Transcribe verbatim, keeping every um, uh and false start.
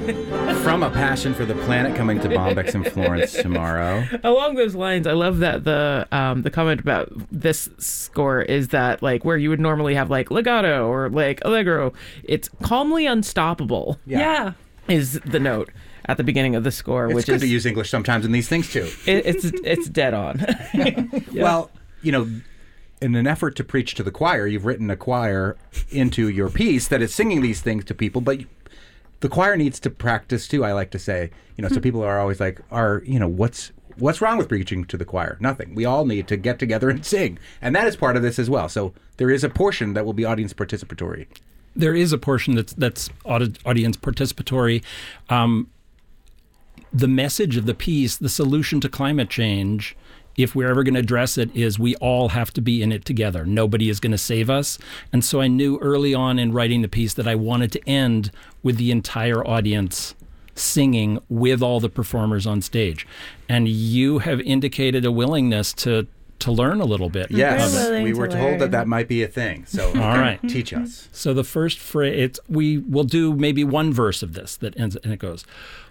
From a passion for the planet coming to Bombyx in Florence tomorrow. Along those lines, I love that the um, the comment about this score is that like where you would normally have like legato or like allegro, it's calmly unstoppable. Yeah. Yeah. Is the note at the beginning of the score, It's which good is to use English sometimes in these things too. it, it's it's dead on. Well, you know, in an effort to preach to the choir, you've written a choir into your piece that is singing these things to people, but the choir needs to practice too, I like to say. You know, so people are always like, are, you know, what's what's wrong with preaching to the choir? Nothing. We all need to get together and sing. And that is part of this as well. So there is a portion that will be audience participatory. There is a portion that's that's audi- audience participatory. Um, the message of the piece, the solution to climate change, if we're ever going to address it, is we all have to be in it together. Nobody is going to save us. And so I knew early on in writing the piece that I wanted to end with the entire audience singing with all the performers on stage. And you have indicated a willingness to to learn a little bit. Yes, We're willing we to were told learn. that that might be a thing. So All right. teach us. So the first phrase, it's, we will do maybe one verse of this that ends, and it goes,